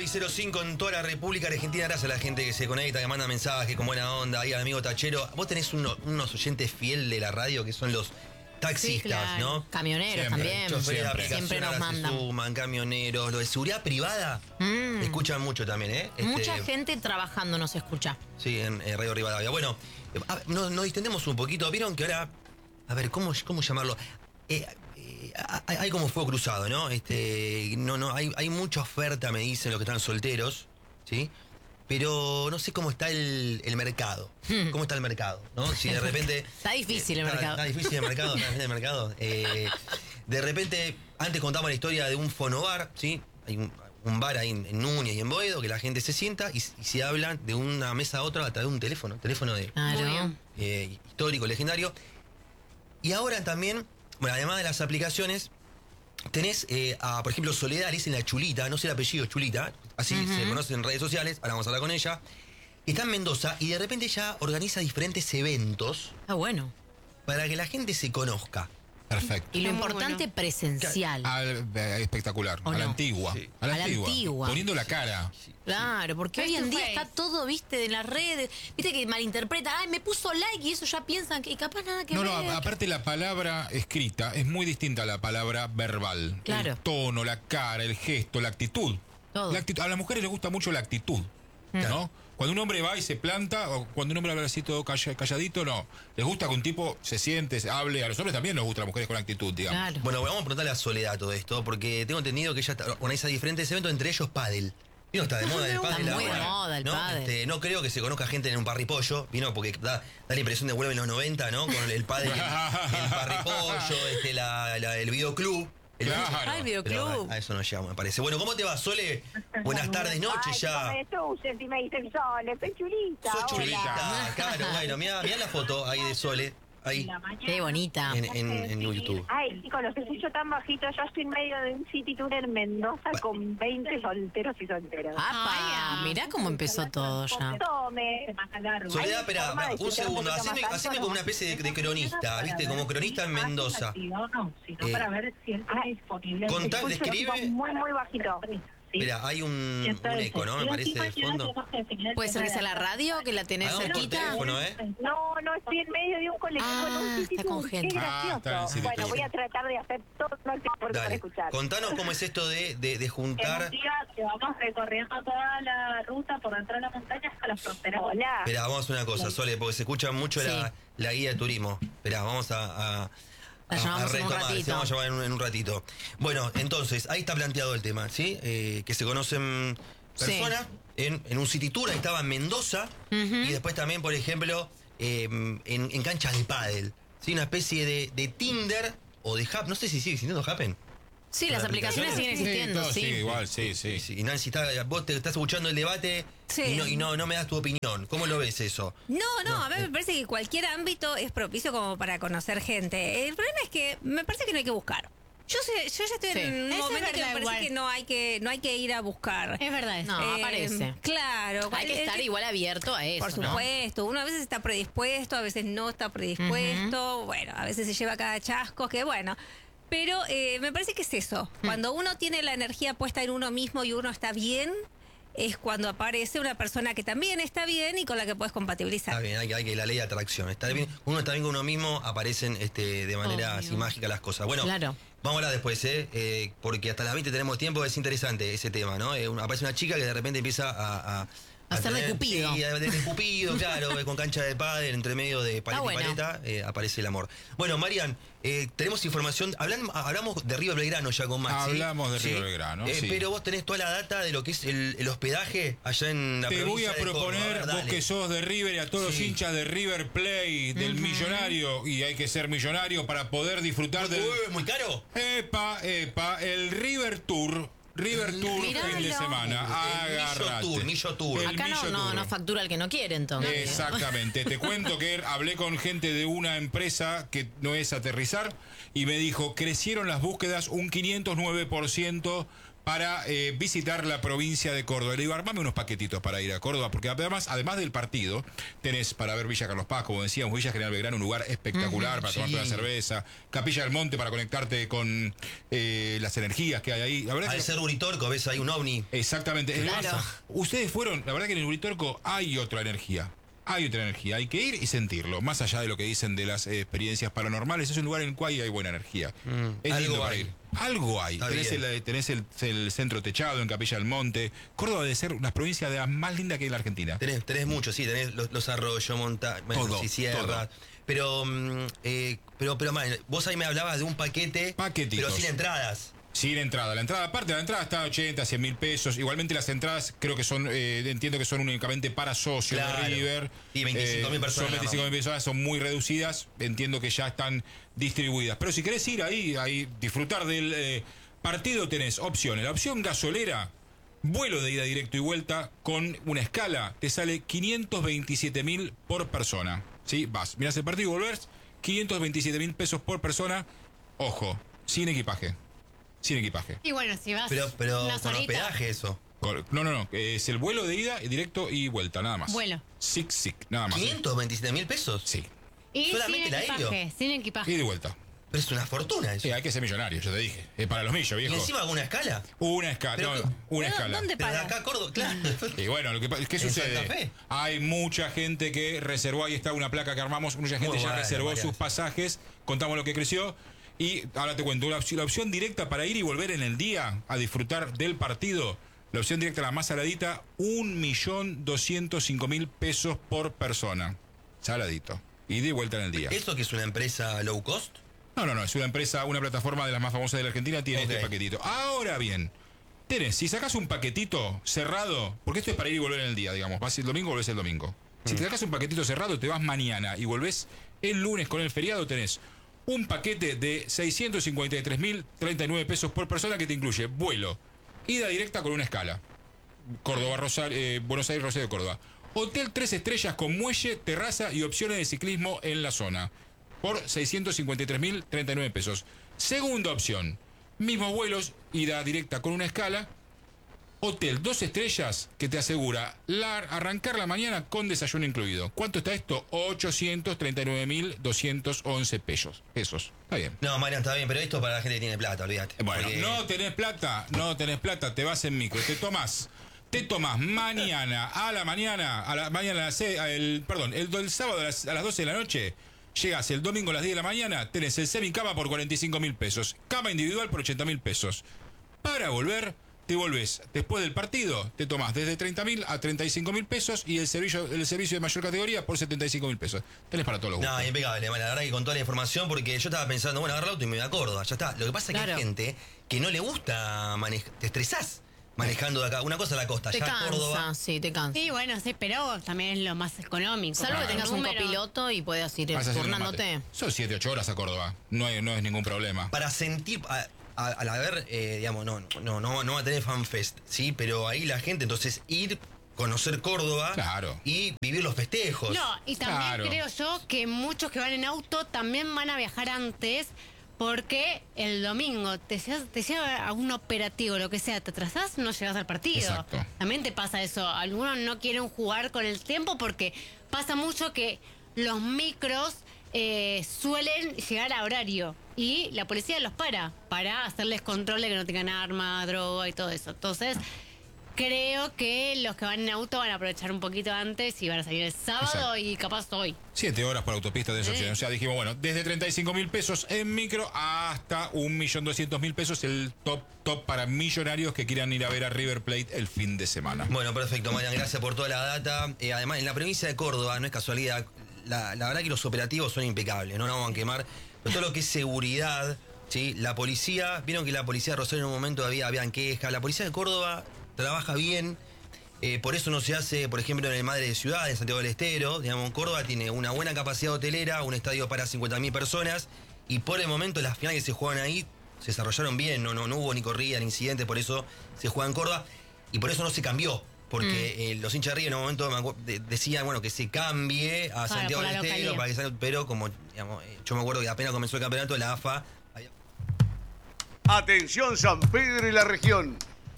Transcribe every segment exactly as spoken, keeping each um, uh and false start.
cero cinco en toda la República Argentina. Gracias a la gente que se conecta, que manda mensajes con buena onda. Ahí al amigo Tachero. Vos tenés uno, unos oyentes fiel de la radio que son los taxistas, sí, claro. ¿no? Camioneros Siempre, también. Choferes de aplicación Siempre nos ahora se mandan. suman, camioneros, lo de seguridad privada. Mm. Escuchan mucho también, ¿eh? Este, Mucha gente trabajando nos escucha. Sí, en, en Radio Rivadavia. Bueno, eh, a- nos, nos distendemos un poquito. Vieron que ahora, a ver, ¿cómo, cómo llamarlo? Eh, eh, hay, hay como fuego cruzado, ¿no? Este, no, no, hay, hay mucha oferta, me dicen los que están solteros, ¿sí? Pero no sé cómo está el, el mercado. Hmm. ¿Cómo está el mercado? ¿No? Si de repente. Está difícil el está, mercado. Está difícil el mercado, está difícil el mercado. Eh, de repente, antes contamos la historia de un fonobar, ¿sí? Hay un, un bar ahí en, en Núñez y en Boedo, que la gente se sienta y, y se hablan de una mesa a otra a través de un teléfono, teléfono de Claro. eh, histórico, legendario. Y ahora también, bueno, además de las aplicaciones, tenés, eh, a, por ejemplo, Soledad, le dicen la Chulita, no sé el apellido, Chulita, así Ujú. se conoce en redes sociales, ahora vamos a hablar con ella. Está en Mendoza y de repente ella organiza diferentes eventos Ah, bueno. para que la gente se conozca. Perfecto. Y lo Está muy importante, bueno. presencial. Al- eh, espectacular. ¿O A la no? antigua. Sí. A la A la antigua. antigua. Poniendo la cara. Claro, porque Face hoy en to día face. está todo, viste, en las redes. Viste que malinterpretan. Ay, me puso like y eso ya piensan que y capaz nada que No, ver. no, aparte la palabra escrita es muy distinta a la palabra verbal. Claro. El tono, la cara, el gesto, la actitud. Todo. La actitud- a las mujeres les gusta mucho la actitud, ¿no? Cuando un hombre va y se planta, o cuando un hombre habla así todo calla- calladito, no. Les gusta que un tipo se siente, se hable. A los hombres también nos gustan las mujeres con actitud, digamos. Claro. Bueno, vamos a preguntarle a Soledad todo esto, porque tengo entendido que ella está- organiza diferentes eventos, entre ellos pádel. Vino, está de moda el Está pádel muy de ahora, moda el ¿no? pádel. Este, no creo que se conozca gente en un parripollo, vino porque da, da la impresión de vuelve en los noventa, ¿no? Con el pádel, el, el parripollo, este, la, la- el videoclub. El Claro. Ay, Pero videoclub. a, a eso no llegamos, me parece. Bueno, ¿cómo te va, Sole? Buenas tardes, noches Ay, ya. no me destruyen si me dicen Sole, soy chulita. Soy hola. chulita, claro, bueno, mirá, mirá la foto ahí de Sole, ahí Qué bonita. en, en, en YouTube. Ay, chicos, los escucho tan bajito. Yo estoy en medio de un city tour en Mendoza con veinte solteros y solteras. ¡Apa! Mirá cómo empezó todo ya. Tome. Soledad, Hay espera, forma de un escuchar un segundo, poquito haceme, más haceme alto, como ¿no? una especie de, de cronista, ¿viste? Como cronista en Mendoza. No, sino Eh, para ver si él está disponible. contá- Escucho describe- muy, muy bajito. Mira, hay un, un Entonces, eco, ¿no? Me y parece aquí de mañana fondo. tenemos que definir el ¿Puede ser tema que sea de la radio que la tenés Hagamos por cerquita? teléfono, ¿eh? No, no, estoy en medio de un colectivo Ah, en un city está con tour. gente. Qué Ah, está en el gracioso. city Bueno, tour. voy a tratar de hacer todo lo que puedo para Dale, escuchar. contanos cómo es esto de, de, de Es juntar. un día que vamos recorriendo toda la ruta por dentro de la montaña hasta la frontera. Hola. Espera, vamos a hacer una cosa, Sole, porque se escucha mucho la, Sí. la guía de turismo. Espera, vamos a, a, La a- llamamos a en un retomar, ratito. sí, vamos a llamar en un, en un ratito. Bueno, entonces, ahí está planteado el tema, ¿sí? Eh, que se conocen Sí. personas en, en un city tour, ahí estaba en Mendoza, y después también, por ejemplo, eh, en, en canchas de pádel, ¿sí? Una especie de, de Tinder o de Happen, no sé si sigue existiendo Happen. Sí, las ¿La aplicaciones aplicación? siguen existiendo, todo sí. sigue igual, sí, sí. Sí, sí. Y Nancy, está- vos te estás escuchando el debate Sí. y, no, y no, no me das tu opinión. ¿Cómo lo ves eso? No, no, No, a mí eh. me parece que cualquier ámbito es propicio como para conocer gente. El problema es que me parece que no hay que buscar. Yo, sé- yo ya estoy Sí. en un Eso es momento que me verdad, parece igual. que no hay que no hay que ir a buscar. Es verdad eso. No, Eh, aparece. Claro. Hay que el- estar igual abierto a eso, Por ¿no? supuesto, uno a veces está predispuesto, a veces no está predispuesto, bueno, a veces se lleva cada chasco, que bueno. Pero eh, me parece que es eso. Mm. Cuando uno tiene la energía puesta en uno mismo y uno está bien, es cuando aparece una persona que también está bien y con la que puedes compatibilizar. Está bien, hay, que- hay que la ley de atracción. Está bien, uno está bien con uno mismo, aparecen este, de manera Obvio. así mágica las cosas. Bueno, Claro. vamos a hablar después, ¿eh? Eh, porque hasta las veinte tenemos tiempo, es interesante ese tema, ¿no? Eh, una- aparece una chica que de repente empieza a... a A hacer de Cupido. Sí, de, de Cupido, claro, con cancha de pádel, entre medio de paleta bueno. y paleta, eh, aparece el amor. Bueno, Marian, eh, tenemos información, hablan- hablamos de Río Belgrano ya con Maxi. Hablamos de Río Belgrano, Eh, sí. Pero vos tenés toda la data de lo que es el, el hospedaje allá en la Te voy provincia a de Córdoba. proponer, A ver, vos dale. que sos de River y a todos Sí. los hinchas de River Play, del millonario, y hay que ser millonario para poder disfrutar del... Uy, ¿muy caro? Epa, epa, el River Tour. River Tour Miralo. fin de semana. El Millo Agarrate. Tour, Millo Tour. El Acá no, Millo no, Tour. no factura el que no quiere, entonces. Exactamente. Te cuento que hablé con gente de una empresa que no es aterrizar y me dijo, crecieron las búsquedas un quinientos nueve por ciento para eh, visitar la provincia de Córdoba. Le digo, armame unos paquetitos para ir a Córdoba, porque además, además del partido, tenés para ver Villa Carlos Paz, como decíamos, Villa General Belgrano, un lugar espectacular uh-huh, para sí. tomarte una cerveza, Capilla del Monte para conectarte con eh, las energías que hay ahí. La verdad Al que... ser Uritorco, ves ahí un ovni. Exactamente. Claro. El, ustedes fueron, la verdad que en el Uritorco hay otra energía. Hay otra energía, hay que ir y sentirlo. Más allá de lo que dicen de las eh, experiencias paranormales, es un lugar en el cual hay buena energía. Mm, es algo lindo para hay. ir. Algo hay. Está Tenés, bien. el, tenés el, el centro techado en Capilla del Monte. Córdoba debe ser una provincia de las más lindas que hay en la Argentina. Tenés, tenés mucho, sí, tenés los, los arroyos, montañas, Todo, sí, sierras. todo. Pero, mm, eh, pero, pero, man, vos ahí me hablabas de un paquete, Paquetitos. pero sin entradas. Sin entrada. La entrada, aparte de la entrada, está a ochenta, cien mil pesos. Igualmente las entradas creo que son, eh, entiendo que son únicamente para socios Claro. de River. Y veinticinco mil personas Son veinticinco mil personas, son muy reducidas. Entiendo que ya están distribuidas. Pero si querés ir ahí, ahí disfrutar del eh, partido, tenés opciones. La opción gasolera, vuelo de ida directo y vuelta con una escala, te sale quinientos veintisiete mil por persona. ¿Sí? Vas, mirás el partido y volvés, quinientos veintisiete mil pesos por persona. Ojo, sin equipaje. Sin equipaje. Y bueno, si vas Pero, pero una con solita, hospedaje eso. Cor- No, no, no. Es el vuelo de ida, directo y vuelta, nada más. Vuelo. Sic, sic, nada más. ¿quinientos veintisiete mil pesos? Sí. y solamente sin el aéreo. equipaje, sin equipaje. Y de vuelta. Pero es una fortuna eso. Sí, hay que ser millonario, yo te dije. Es para los millos, Y viejo. encima con una escala. Una escala. Pero- No, una ¿Pero escala. dónde Pero de para? acá a Córdoba, claro. Y bueno, lo que pa- ¿qué ¿En sucede? Santa Fe? Hay mucha gente que reservó, ahí está una placa que armamos, mucha gente Muy ya bueno, reservó Mariano. sus pasajes, contamos lo que creció. Y ahora te cuento, la opción, la opción directa para ir y volver en el día a disfrutar del partido, la opción directa, la más saladita, un millón doscientos cinco mil pesos por persona. Saladito. Y de vuelta en el día. ¿Eso que es una empresa low cost? No, no, no, es una empresa, una plataforma de las más famosas de la Argentina, tiene Ok. este paquetito. Ahora bien, tenés, si sacás un paquetito cerrado, porque esto es para ir y volver en el día, digamos, vas el domingo, volvés el domingo. Si te sacás un paquetito cerrado, te vas mañana y volvés el lunes con el feriado, tenés un paquete de seiscientos cincuenta y tres mil treinta y nueve pesos por persona que te incluye vuelo, ida directa con una escala, Córdoba, Rosario, eh, Buenos Aires, Rosario de Córdoba. Hotel tres estrellas con muelle, terraza y opciones de ciclismo en la zona. Por seiscientos cincuenta y tres mil treinta y nueve pesos. Segunda opción. Mismos vuelos, ida directa con una escala. Hotel dos estrellas que te asegura la, arrancar la mañana con desayuno incluido. ¿Cuánto está esto? ochocientos treinta y nueve mil doscientos once pesos. Pesos. Está bien. No, Mariano, está bien, pero esto para la gente que tiene plata, olvídate. Bueno, Porque- no tenés plata, no tenés plata, te vas en micro, te tomás, te tomás mañana a la mañana, a la mañana a las seis, el, perdón, el, el sábado a las, a las doce de la noche, llegás el domingo a las diez de la mañana, tenés el semicama por cuarenta y cinco mil pesos, cama individual por ochenta mil pesos. Para volver, te volvés después del partido, te tomás desde treinta mil a treinta y cinco mil pesos y el servicio, el servicio de mayor categoría por setenta y cinco mil pesos. Tenés para todos los gustos. No, impecable, la verdad que con toda la información, porque yo estaba pensando, bueno, agarro el auto y me voy a Córdoba, ya está. Lo que pasa es que Claro. hay gente que no le gusta manejar, te estresás manejando de acá. Una cosa es la costa, Te ya cansa, Córdoba. sí, te cansa. Y bueno, sí, pero también es lo más económico. Salvo que Claro. tengas un Número. copiloto y puedas ir Vas a hacer una turnándote. mate. Son siete, ocho horas a Córdoba, no, hay, no es ningún problema. Para sentir, a- a- al haber, eh, digamos, no, no, no, no va a tener fanfest, ¿sí? Pero ahí la gente, entonces, ir, conocer Córdoba Claro. y vivir los festejos. No, y también Claro. creo yo que muchos que van en auto también van a viajar antes porque el domingo te llevas, te lleva a un operativo, lo que sea, te atrasás, no llegas al partido. Exacto. También te pasa eso. Algunos no quieren jugar con el tiempo porque pasa mucho que los micros eh, suelen llegar a horario y la policía los para, para hacerles control de que no tengan arma, droga y todo eso. Entonces, creo que los que van en auto van a aprovechar un poquito antes y van a salir el sábado Exacto. y capaz hoy. Siete horas por autopista de esa Sí. opción. O sea, dijimos, bueno, desde treinta y cinco mil pesos en micro hasta un millón doscientos mil pesos, el top top para millonarios que quieran ir a ver a River Plate el fin de semana. Bueno, perfecto, Marian, gracias por toda la data. Eh, además, en la provincia de Córdoba, no es casualidad, la, la verdad que los operativos son impecables, no nos vamos a quemar. Pero todo lo que es seguridad, ¿sí? La policía, vieron que la policía de Rosario en un momento había, habían quejas. La policía de Córdoba trabaja bien, eh, por eso no se hace, por ejemplo, en el Madre de Ciudad, en Santiago del Estero. Digamos, Córdoba tiene una buena capacidad hotelera, un estadio para cincuenta mil personas, y por el momento las finales que se juegan ahí se desarrollaron bien, no, no, no hubo ni corrida ni incidentes, por eso se juega en Córdoba, y por eso no se cambió. Porque Mm. eh, los hinchas de River en un momento me acu- de- decían, bueno, que se cambie a Santiago por del la Estero, localidad. para que salga- pero como, digamos, eh, yo me acuerdo que apenas comenzó el campeonato, la A F A había- Atención San Pedro y la región.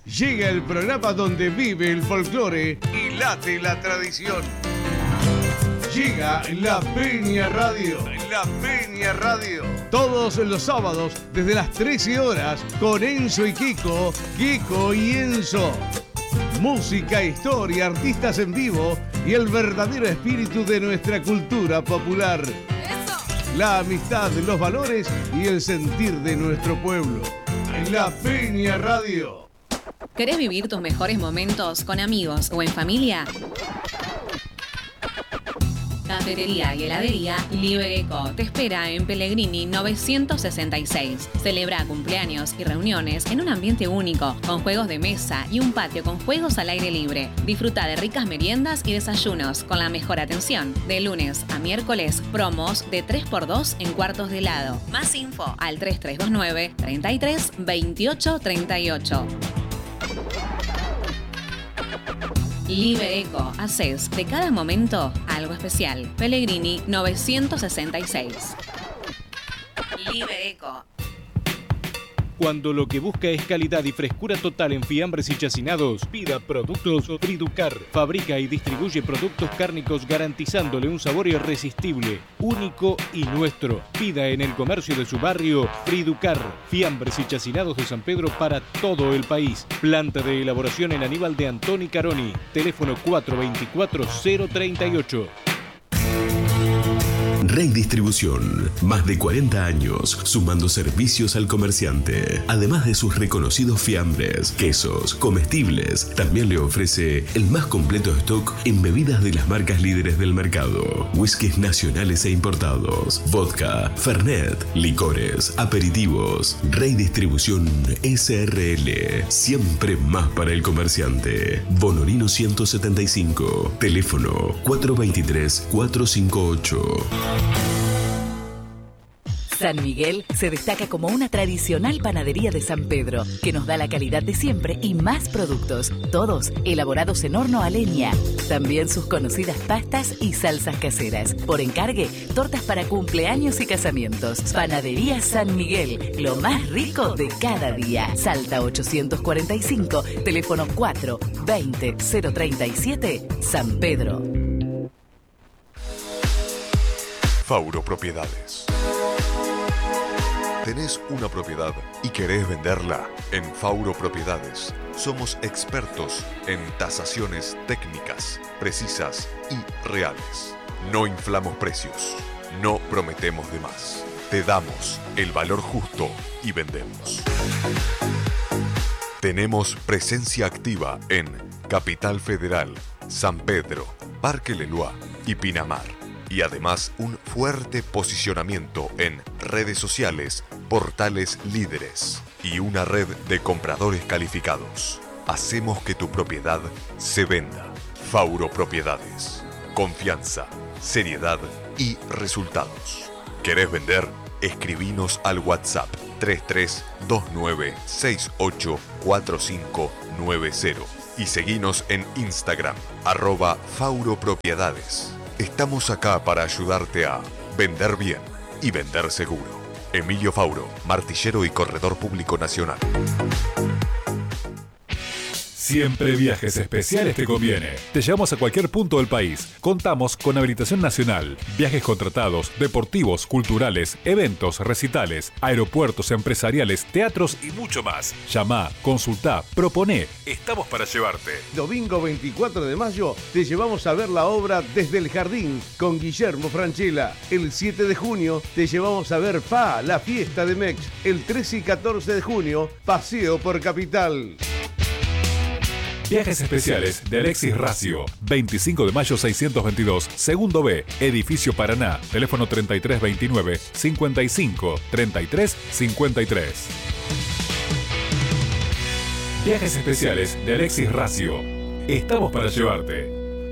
Llega el programa donde vive el folclore y late la tradición. Llega La Peña Radio. La Peña Radio. Todos los sábados desde las trece horas con Enzo y Kiko, Kiko y Enzo. Música, historia, artistas en vivo y el verdadero espíritu de nuestra cultura popular. La amistad, los valores y el sentir de nuestro pueblo. La Peña Radio. ¿Querés vivir tus mejores momentos con amigos o en familia? Cafetería y heladería Libereco te espera en Pellegrini novecientos sesenta y seis. Celebra cumpleaños y reuniones en un ambiente único, con juegos de mesa y un patio con juegos al aire libre. Disfruta de ricas meriendas y desayunos con la mejor atención. De lunes a miércoles, promos de tres por dos en cuartos de helado. Más info al tres tres dos nueve, treinta y tres, veintiocho, treinta y ocho. Libereco, haces de cada momento algo especial. Pellegrini novecientos sesenta y seis. Libereco. Cuando lo que busca es calidad y frescura total en fiambres y chacinados, pida Productos Friducar. Fabrica y distribuye productos cárnicos garantizándole un sabor irresistible, único y nuestro. Pida en el comercio de su barrio Friducar. Fiambres y chacinados de San Pedro para todo el país. Planta de elaboración en Aníbal de Antoni Caroni. Teléfono cuatro veinticuatro, cero treinta y ocho. Rey Distribución, más de cuarenta años sumando servicios al comerciante. Además de sus reconocidos fiambres, quesos, comestibles, también le ofrece el más completo stock en bebidas de las marcas líderes del mercado. Whiskies nacionales e importados, vodka, fernet, licores, aperitivos. Rey Distribución S R L, siempre más para el comerciante. Bonorino ciento setenta y cinco, teléfono cuatro veintitrés, cuatrocientos cincuenta y ocho. San Miguel se destaca como una tradicional panadería de San Pedro, que nos da la calidad de siempre y más productos, todos elaborados en horno a leña. También sus conocidas pastas y salsas caseras. Por encargue, tortas para cumpleaños y casamientos. Panadería San Miguel, lo más rico de cada día. Salta ochocientos cuarenta y cinco, teléfono cuatro veinte, cero treinta y siete, San Pedro. Fauro Propiedades. ¿Tenés una propiedad y querés venderla? En Fauro Propiedades somos expertos en tasaciones técnicas, precisas y reales. No inflamos precios, no prometemos de más. Te damos el valor justo y vendemos. Tenemos presencia activa en Capital Federal, San Pedro, Parque Leloir y Pinamar. Y además un fuerte posicionamiento en redes sociales, portales líderes y una red de compradores calificados. Hacemos que tu propiedad se venda. Fauro Propiedades. Confianza, seriedad y resultados. ¿Querés vender? Escribinos al WhatsApp tres tres dos nueve, seis ocho cuatro cinco nueve cero y seguinos en Instagram, arroba Fauro Propiedades. Estamos acá para ayudarte a vender bien y vender seguro. Emilio Fauro, martillero y corredor público nacional. Siempre Viajes Especiales te conviene. Te llevamos a cualquier punto del país. Contamos con habilitación nacional, viajes contratados, deportivos, culturales, eventos, recitales, aeropuertos, empresariales, teatros y mucho más. Llama, consultá, proponé. Estamos para llevarte. Domingo veinticuatro de mayo te llevamos a ver la obra Desde el Jardín con Guillermo Francella. El siete de junio te llevamos a ver F A, la fiesta de Mex. El trece y catorce de junio, Paseo por Capital. Viajes Especiales de Alexis Racio. veinticinco de mayo seiscientos veintidós, Segundo B, Edificio Paraná. Teléfono treinta y tres veintinueve, cincuenta y cinco, treinta y tres cincuenta y tres. Viajes Especiales de Alexis Racio. Estamos para llevarte.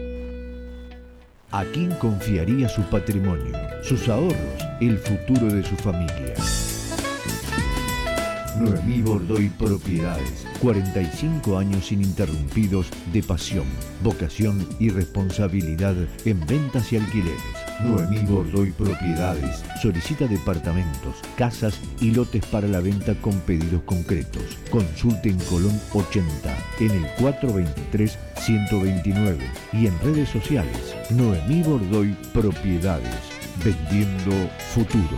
¿A quién confiaría su patrimonio, sus ahorros, el futuro de su familia? Noemí Bordoy Propiedades. cuarenta y cinco años ininterrumpidos de pasión, vocación y responsabilidad en ventas y alquileres. Noemí Bordoy Propiedades. Solicita departamentos, casas y lotes para la venta con pedidos concretos. Consulte en Colón ochenta, en el cuatrocientos veintitrés, ciento veintinueve y en redes sociales. Noemí Bordoy Propiedades. Vendiendo futuro.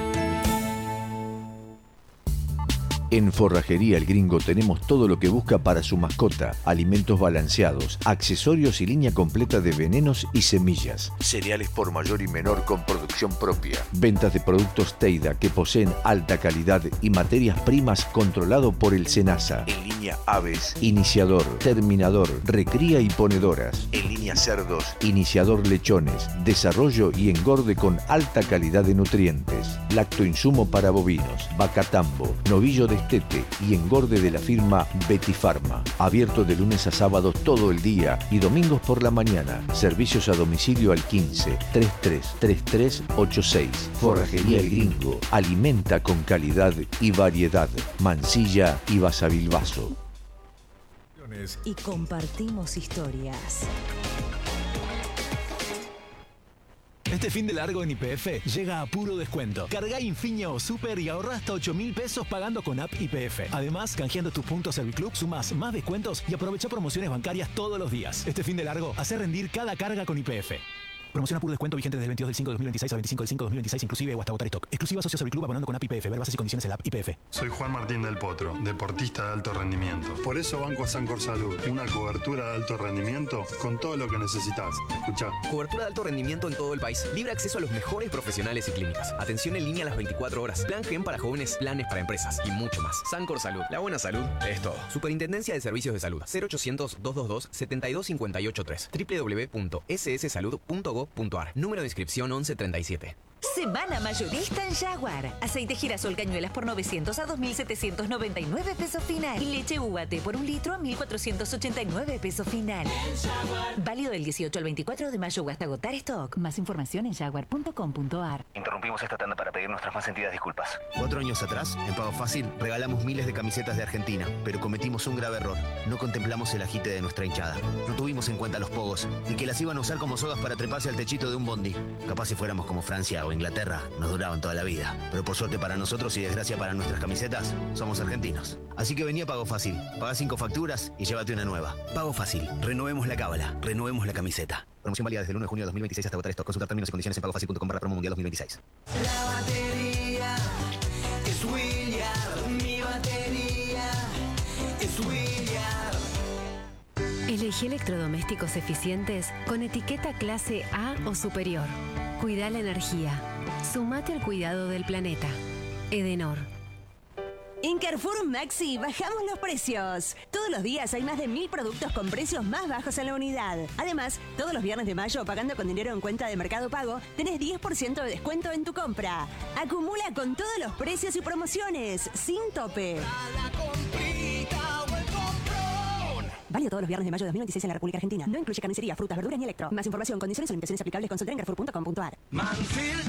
En Forrajería El Gringo tenemos todo lo que busca para su mascota: alimentos balanceados, accesorios y línea completa de venenos y semillas, cereales por mayor y menor con producción propia, ventas de productos Teida que poseen alta calidad y materias primas controlado por el SENASA. En línea aves, iniciador, terminador, recría y ponedoras. En línea cerdos, iniciador lechones, desarrollo y engorde con alta calidad de nutrientes, lactoinsumo para bovinos, vacatambo, novillo de estete y engorde de la firma Betty Pharma. Abierto de lunes a sábado todo el día y domingos por la mañana. Servicios a domicilio al quince, treinta y tres, treinta y tres, ochenta y seis. Forrajería El Gringo. Alimenta con calidad y variedad. Mansilla y Basavilbaso. Y compartimos historias. Este fin de largo en Y P F llega a puro descuento. Carga Infinia o Super y ahorra hasta ocho mil pesos pagando con app Y P F. Además, canjeando tus puntos Serviclub, sumás más descuentos y aprovecha promociones bancarias todos los días. Este fin de largo, hace rendir cada carga con Y P F. Promoción a puro descuento vigente desde el veintidós del cinco de dos mil veintiséis al veinticinco del cinco de dos mil veintiséis inclusive o hasta agotar stock. Exclusiva socio Serviclub abonando con app Y P F. Ver bases y condiciones en la app Y P F. Soy Juan Martín del Potro, deportista de alto rendimiento. Por eso banco a Sancor Salud, una cobertura de alto rendimiento con todo lo que necesitas. Escuchá. Cobertura de alto rendimiento en todo el país. Libre acceso a los mejores profesionales y clínicas. Atención en línea a las veinticuatro horas. Plan Gen para jóvenes, planes para empresas y mucho más. Sancor Salud. La buena salud es todo. Superintendencia de Servicios de Salud. cero ochocientos, doscientos veintidós, setenta y dos cincuenta y ocho tres. doble u doble u doble u punto ese ese salud punto gob punto ar. Número de inscripción once treinta y siete. Semana mayorista en Jaguar. Aceite girasol cañuelas por novecientos a dos mil setecientos noventa y nueve pesos final. Y leche U A T por un litro a mil cuatrocientos ochenta y nueve pesos final. Válido del dieciocho al veinticuatro de mayo o hasta agotar stock. Más información en jaguar punto com punto ar. Interrumpimos esta tanda para pedir nuestras más sentidas disculpas. Cuatro años atrás, en Pago Fácil, regalamos miles de camisetas de Argentina, pero cometimos un grave error. No contemplamos el agite de nuestra hinchada. No tuvimos en cuenta los pogos, y que las iban a usar como sogas para treparse al techito de un bondi. Capaz si fuéramos como Francia o Inglaterra, nos duraban toda la vida. Pero por suerte para nosotros y desgracia para nuestras camisetas, somos argentinos. Así que venía Pago Fácil. Paga cinco facturas y llévate una nueva. Pago Fácil. Renovemos la cábala. Renovemos la camiseta. Promoción válida desde el uno de junio de dos mil veintiséis hasta agotar esto. Consultar términos y condiciones en pagofacil punto com barra promo mundial dos mil veintiséis. La batería es William. Mi batería es William. Elegí electrodomésticos eficientes con etiqueta clase A o superior. Cuida la energía. Sumate al cuidado del planeta. Edenor. En Carrefour Maxi bajamos los precios. Todos los días hay más de mil productos con precios más bajos en la unidad. Además, todos los viernes de mayo, pagando con dinero en cuenta de Mercado Pago, tenés diez por ciento de descuento en tu compra. Acumula con todos los precios y promociones, sin tope. Válido todos los viernes de mayo de dos mil veintiséis en la República Argentina. No incluye carnicería, frutas, verduras ni electro. Más información, condiciones o limitaciones aplicables, consulta en carrefour punto com punto ar.